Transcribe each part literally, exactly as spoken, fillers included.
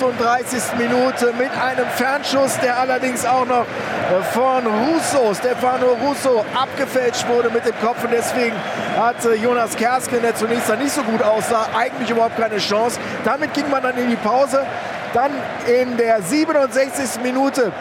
sechsunddreißigsten Minute mit einem Fernschuss, der allerdings auch noch von Russo, Stefano Russo, abgefälscht wurde mit dem Kopf. Und deswegen hatte Jonas Kersken, der zunächst dann nicht so gut aussah, eigentlich überhaupt keine Chance. Damit ging man dann in die Pause. Dann in der siebenundsechzigsten Minute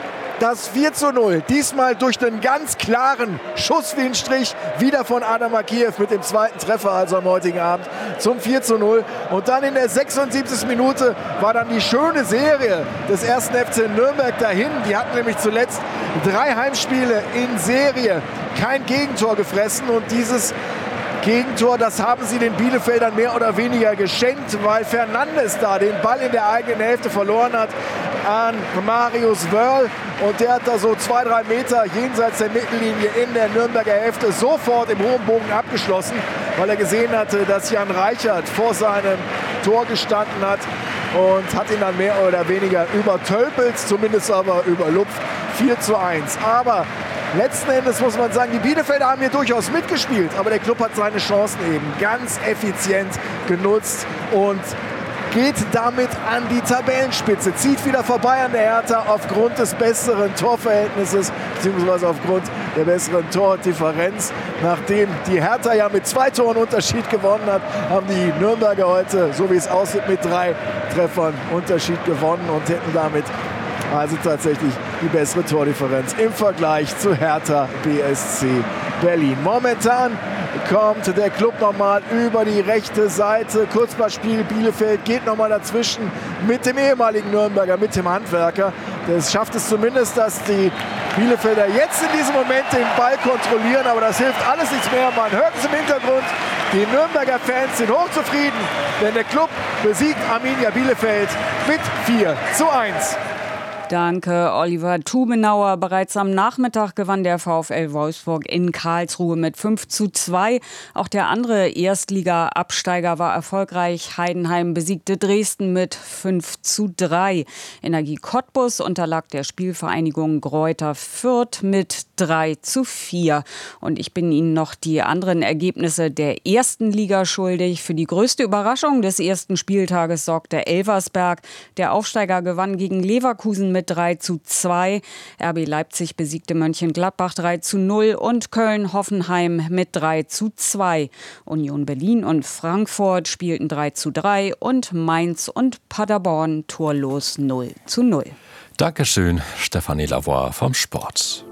das vier zu null, diesmal durch den ganz klaren Schuss wie ein Strich, wieder von Adam Akiev mit dem zweiten Treffer, also am heutigen Abend, zum vier zu null. Und dann in der sechsundsiebzigsten Minute war dann die schöne Serie des ersten F C Nürnberg dahin. Die hatten nämlich zuletzt drei Heimspiele in Serie kein Gegentor gefressen, und dieses Gegentor, das haben sie den Bielefeldern mehr oder weniger geschenkt, weil Fernandes da den Ball in der eigenen Hälfte verloren hat an Marius Wörl, und der hat da so zwei, drei Meter jenseits der Mittellinie in der Nürnberger Hälfte sofort im hohen Bogen abgeschlossen, weil er gesehen hatte, dass Jan Reichert vor seinem Tor gestanden hat, und hat ihn dann mehr oder weniger übertölpelt, zumindest aber überlupft. vier zu eins. Aber letzten Endes muss man sagen, die Bielefelder haben hier durchaus mitgespielt, aber der Klub hat seine Chancen eben ganz effizient genutzt und geht damit an die Tabellenspitze, zieht wieder vorbei an der Hertha aufgrund des besseren Torverhältnisses beziehungsweise aufgrund der besseren Tordifferenz. Nachdem die Hertha ja mit zwei Toren Unterschied gewonnen hat, haben die Nürnberger heute, so wie es aussieht, mit drei Treffern Unterschied gewonnen und hätten damit also tatsächlich die bessere Tordifferenz im Vergleich zu Hertha B S C Berlin. Momentan kommt der Klub nochmal über die rechte Seite. Kurzballspiel, Bielefeld geht nochmal dazwischen mit dem ehemaligen Nürnberger, mit dem Handwerker. Das schafft es zumindest, dass die Bielefelder jetzt in diesem Moment den Ball kontrollieren, aber das hilft alles nichts mehr. Man hört es im Hintergrund. Die Nürnberger Fans sind hochzufrieden, denn der Klub besiegt Arminia Bielefeld mit vier zu eins. Danke, Oliver Tubenauer. Bereits am Nachmittag gewann der VfL Wolfsburg in Karlsruhe mit fünf zu zwei. Auch der andere Erstliga-Absteiger war erfolgreich. Heidenheim besiegte Dresden mit fünf zu drei. Energie Cottbus unterlag der Spielvereinigung Greuther Fürth mit drei zu vier. Und ich bin Ihnen noch die anderen Ergebnisse der ersten Liga schuldig. Für die größte Überraschung des ersten Spieltages sorgte Elversberg. Der Aufsteiger gewann gegen Leverkusen mit drei zu zwei. R B Leipzig besiegte Mönchengladbach drei zu null und Köln-Hoffenheim mit drei zu zwei. Union Berlin und Frankfurt spielten drei zu drei und Mainz und Paderborn torlos null zu null. Dankeschön, Stefanie Lavoie vom Sport.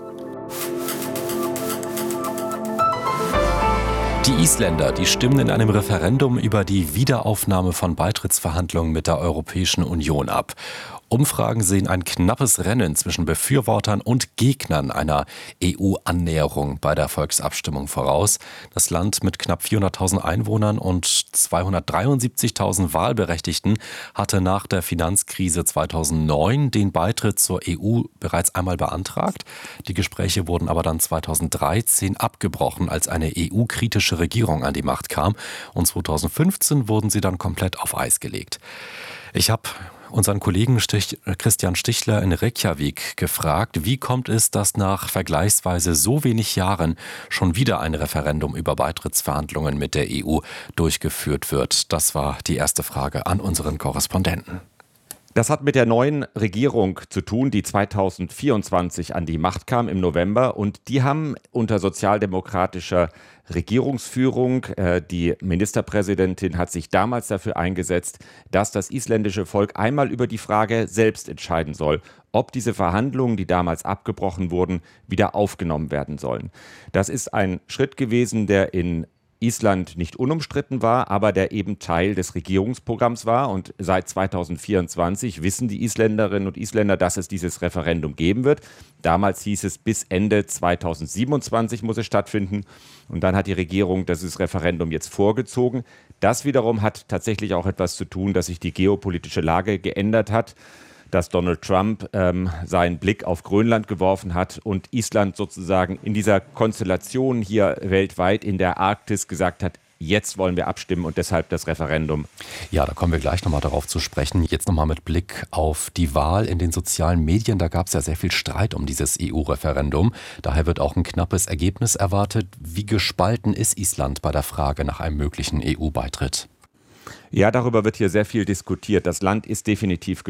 Die Isländer, die stimmen in einem Referendum über die Wiederaufnahme von Beitrittsverhandlungen mit der Europäischen Union ab. Umfragen sehen ein knappes Rennen zwischen Befürwortern und Gegnern einer E U-Annäherung bei der Volksabstimmung voraus. Das Land mit knapp vierhunderttausend Einwohnern und zweihundertdreiundsiebzigtausend Wahlberechtigten hatte nach der Finanzkrise zweitausendneun den Beitritt zur E U bereits einmal beantragt. Die Gespräche wurden aber dann zweitausenddreizehn abgebrochen, als eine E U-kritische Regierung an die Macht kam. Und zweitausendfünfzehn wurden sie dann komplett auf Eis gelegt. Ich habe unseren Kollegen Stich, Christian Stichler in Reykjavik gefragt, wie kommt es, dass nach vergleichsweise so wenig Jahren schon wieder ein Referendum über Beitrittsverhandlungen mit der E U durchgeführt wird? Das war die erste Frage an unseren Korrespondenten. Das hat mit der neuen Regierung zu tun, die zweitausendvierundzwanzig an die Macht kam im November. Und die haben unter sozialdemokratischer Regierungsführung, äh, die Ministerpräsidentin hat sich damals dafür eingesetzt, dass das isländische Volk einmal über die Frage selbst entscheiden soll, ob diese Verhandlungen, die damals abgebrochen wurden, wieder aufgenommen werden sollen. Das ist ein Schritt gewesen, der in Island nicht unumstritten war, aber der eben Teil des Regierungsprogramms war. Und seit zweitausendvierundzwanzig wissen die Isländerinnen und Isländer, dass es dieses Referendum geben wird. Damals hieß es, bis Ende zweitausendsiebenundzwanzig muss es stattfinden. Und dann hat die Regierung dieses Referendum jetzt vorgezogen. Das wiederum hat tatsächlich auch etwas zu tun, dass sich die geopolitische Lage geändert hat, dass Donald Trump ähm, seinen Blick auf Grönland geworfen hat und Island sozusagen in dieser Konstellation hier weltweit in der Arktis gesagt hat, jetzt wollen wir abstimmen und deshalb das Referendum. Ja, da kommen wir gleich nochmal darauf zu sprechen. Jetzt nochmal mit Blick auf die Wahl in den sozialen Medien. Da gab es ja sehr viel Streit um dieses E U-Referendum. Daher wird auch ein knappes Ergebnis erwartet. Wie gespalten ist Island bei der Frage nach einem möglichen E U-Beitritt? Ja, darüber wird hier sehr viel diskutiert. Das Land ist definitiv